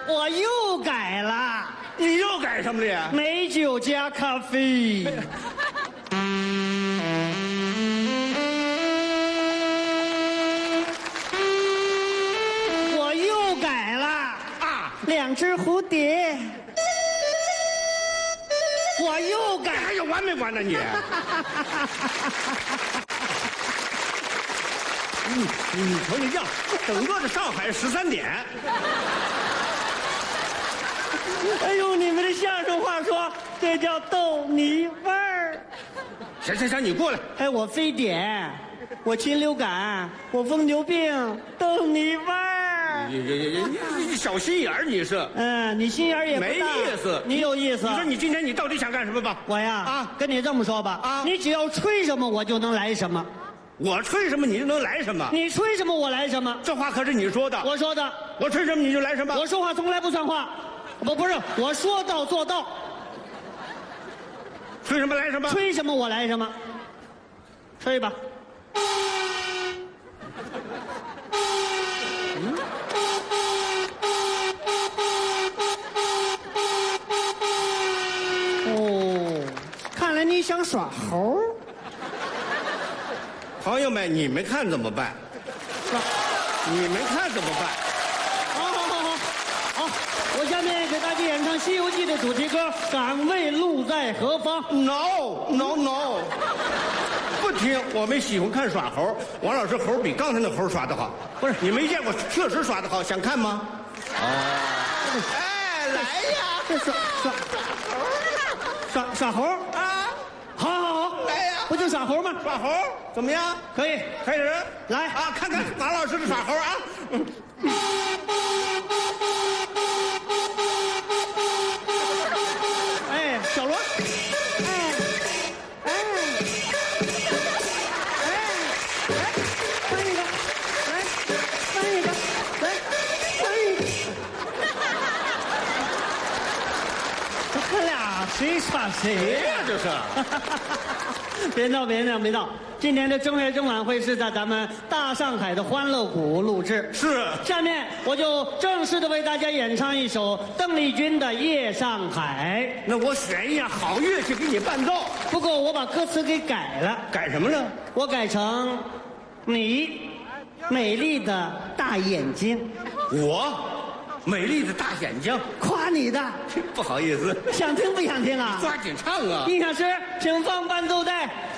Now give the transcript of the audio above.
我又改了， 你又改什么了呀？ 美酒加咖啡。我又改了啊， 2只蝴蝶。我又改， 还有完没完呢你？你瞅你这样，整个的上海13点。 哎呦，你们的相声话说这叫逗你味儿。 行，你过来。 哎，我非典，我禽流感，我疯牛病，逗你味儿。 你小心眼儿你是。 你心眼儿也不大没意思， 你有意思。 你说你今天你到底想干什么吧？ 我呀，跟你这么说吧，你只要吹什么我就能来什么。 我吹什么你就能来什么。 你吹什么我来什么。 这话可是你说的。 我说的。 我吹什么你就来什么。 我说话从来不算话。不是，我说到做到。 吹什么来什么。 吹什么我来什么。吹吧。哦，看来你想耍猴。 朋友们，你们看怎么办？你们看怎么办？ 好，我下面给大家演唱《西游记》的主题歌《敢问路在何方》。 No， 不听，我们喜欢看耍猴。王老师猴比刚才那猴耍得好。 不是， 你没见过，确实耍得好，想看吗？哎，来呀！ 这耍猴啊！ 好， 来呀！ 不就耍猴吗？ 耍猴怎么样？ 可以， 开始来啊！看看王老师的耍猴啊！ 哎，小罗，翻一个，来，翻一个，来，翻一个。他俩谁耍谁呀？ 这是。 别闹！今天的正月正晚会是在咱们大上海的欢乐谷录制。 是。 下面我就正式的为大家演唱一首邓丽君的《夜上海》。 那我选一样好乐器给你伴奏。 不过我把歌词给改了。 改什么了？ 我改成你美丽的大眼睛。 我美丽的大眼睛， 夸你的。 不好意思， 想听不想听啊？ 抓紧唱啊！ 音响师，请放伴奏带。